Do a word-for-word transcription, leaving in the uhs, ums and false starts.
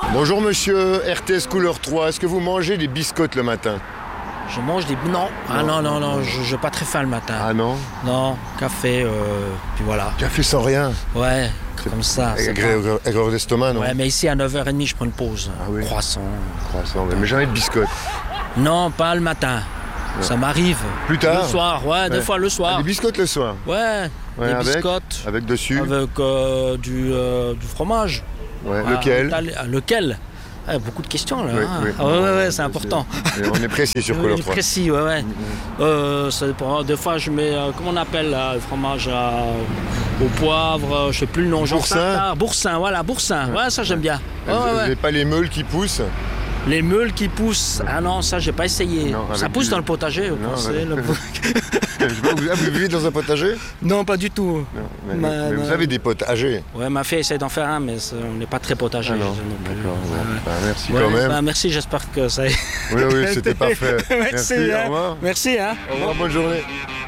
Bonjour monsieur, R T S couleur trois, est-ce que vous mangez des biscottes le matin? Je mange des... Non, ah non, non, non, je n'ai pas très faim le matin. Ah non? Non, café, euh, puis voilà. Café sans rien? Ouais, comme ça. Aigreur d'estomac, non? Ouais, mais ici à neuf heures trente, je prends une pause. Ah oui. Croissant. Croissant, mais jamais de biscottes? Non, pas le matin. Ouais. Ça m'arrive. Plus tard? Le soir, ouais, ouais. Deux fois le soir. Ah, des biscottes le soir? Ouais, ouais des avec, biscottes. Avec dessus? Avec euh, du, euh, du fromage. Ouais, ah, lequel? Lequel? Ah, beaucoup de questions là. Oui, hein. oui. Ah, ouais, ouais, ouais, c'est important. On est précis sur couleur trois. Précis, ouais, ouais. Mm-hmm. euh, ça dépend. Des fois, je mets, euh, comment on appelle là, le fromage euh, au poivre, euh, je sais plus le nom. Boursin. Boursin, voilà, boursin. Ouais, ouais ça j'aime bien. Ouais, vous n'avez ouais. pas les meules qui poussent? Les meules qui poussent, ah non, ça j'ai pas essayé. Non, ça pousse du... dans le potager, vous non, pensez avec... le... Vous vivez dans un potager? Non, pas du tout. Non, mais, ma, mais vous ma... avez des potagers? Ouais, ma fille essaie d'en faire un, mais on n'est pas très potager. Ah non, d'accord. Ouais. Bah, merci ouais, quand même. Bah, merci, j'espère que ça. Oui, oui, c'était parfait. Merci. Merci, hein. Au revoir. Merci, hein. Au revoir, bonne journée.